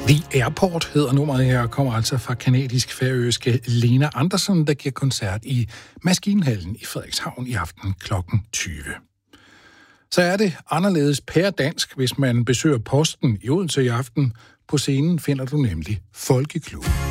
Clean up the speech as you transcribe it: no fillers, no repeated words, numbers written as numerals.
The Airport hedder nummeret her, og kommer altså fra kanadisk-færøske Lena Andersen, der giver koncert i Maskinhallen i Frederikshavn i aften kl. 20. Så er det anderledes pærdansk, hvis man besøger Posten i Odense i aften. På scenen finder du nemlig Folkeklub.